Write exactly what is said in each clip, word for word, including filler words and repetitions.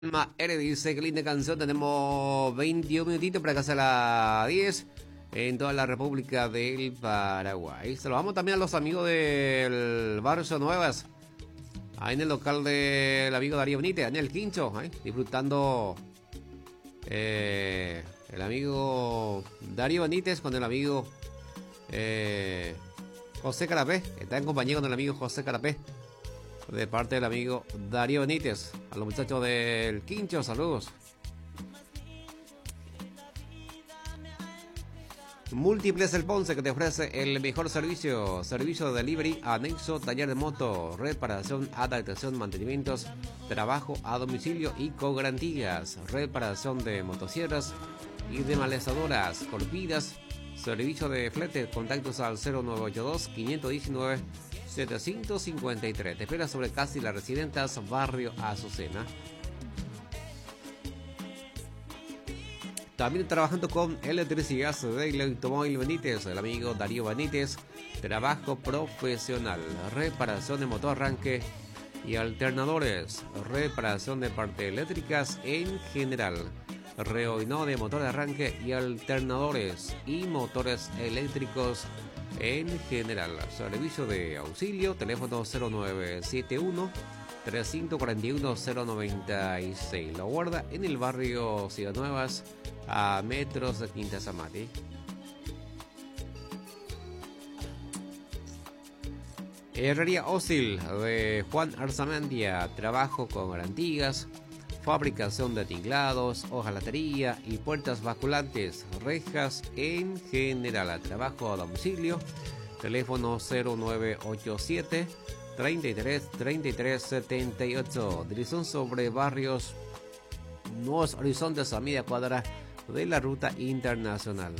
Alma R dice, qué linda canción, tenemos veintiún minutitos para que sea las diez en toda la República del Paraguay. Saludamos también a los amigos del Barrio Nuevas, ahí en el local del amigo Darío Benítez, en el Quincho, ¿eh? Disfrutando eh, el amigo Darío Benítez con el amigo eh, José Carapé, está en compañía con el amigo José Carapé, de parte del amigo Darío Benítez. A los muchachos del Quincho, saludos. Múltiples El Ponce, que te ofrece el mejor servicio. Servicio de delivery, anexo, taller de moto, reparación, adaptación, mantenimientos, trabajo a domicilio y con garantías. Reparación de motosierras y de malestadoras, corpidas. Servicio de flete, contactos al cero nueve ocho dos, cinco uno nueve, setecientos cincuenta y tres. Te espera sobre casi las Residentas, barrio Azucena. También trabajando con electricidad de Automóvil Benítez, el amigo Darío Benítez. Trabajo profesional, reparación de motor arranque y alternadores, reparación de partes eléctricas en general, reoinó de motor de arranque y alternadores y motores eléctricos en general. Servicio de auxilio, teléfono cero nueve siete uno, tres cuatro uno, cero nueve seis. Lo guarda en el barrio Ciudad Nuevas, a metros de Quinta Zamati. Herrería Ósil de Juan Arzamendia, trabajo con garantías, fabricación de tinglados, hojalatería y puertas basculantes, rejas en general. Trabajo a domicilio, teléfono cero nueve ocho siete, treinta y tres, treinta y tres, setenta y ocho. Dirección sobre barrios Nuevos Horizontes, a media cuadra de la ruta internacional.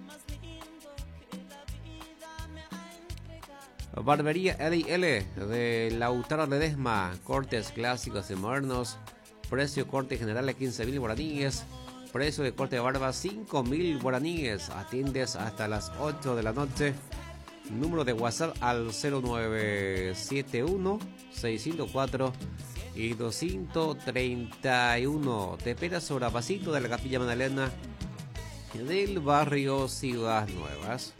Barbería L y L de Lautaro Ledesma, cortes clásicos y modernos. Precio corte general a quince mil guaraníes. Precio de corte de barba cinco mil guaraníes. Atiendes hasta las ocho de la noche. Número de WhatsApp al cero nueve siete uno, seis cero cuatro y doscientos treinta y uno. Te espera sobre el pasito de la Capilla Magdalena del barrio Ciudad Nuevas.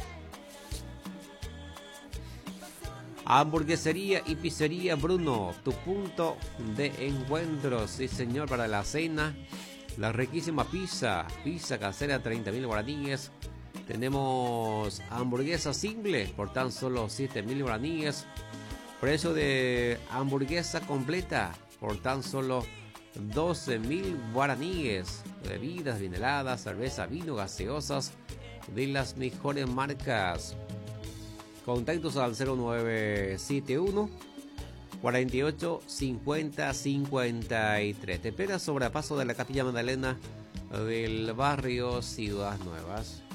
Hamburguesería y pizzería Bruno, tu punto de encuentro, sí señor, para la cena. La riquísima pizza, pizza casera, treinta mil guaraníes. Tenemos hamburguesa simple por tan solo siete mil guaraníes. Precio de hamburguesa completa por tan solo doce mil guaraníes. Bebidas bien heladas, cerveza, vino, gaseosas de las mejores marcas. Contactos al cero nueve siete uno, cuarenta y ocho, cincuenta, cincuenta y tres. Te espera sobre el paso de la Capilla Magdalena del barrio Ciudad Nuevas.